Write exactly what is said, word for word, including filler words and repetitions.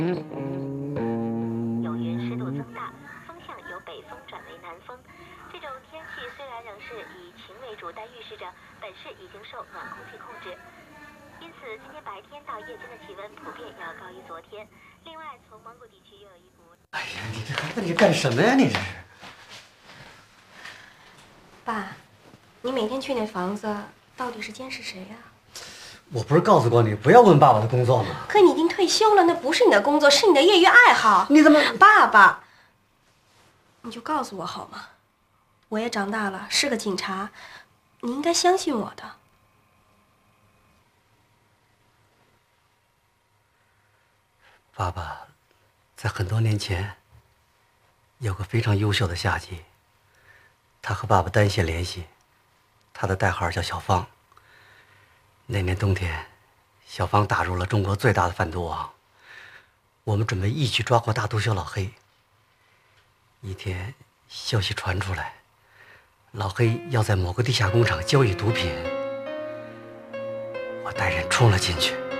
由于湿度增大，风向由北风转为南风。这种天气虽然仍是以晴为主，但预示着本市已经受暖空气控制。因此，今天白天到夜间的气温普遍要高于昨天。另外，从蒙古地区又有一股…… 哎呀，你这孩子，你干什么呀？你这是？ 爸，你每天去那房子到底是监视谁呀？ 我不是告诉过你不要问爸爸的工作吗？ 可你已经退休了，那不是你的工作，是你的业余爱好。 你怎么， 爸爸？你就告诉我好吗？我也长大了，是个警察，你应该相信我的。 爸爸，在很多年前，有个非常优秀的下级，他和爸爸单线联系，他的代号叫小芳。那年冬天，小芳打入了中国最大的贩毒网，我们准备一举抓获大毒枭老黑。一天，消息传出来，老黑要在某个地下工厂交易毒品，我带人冲了进去。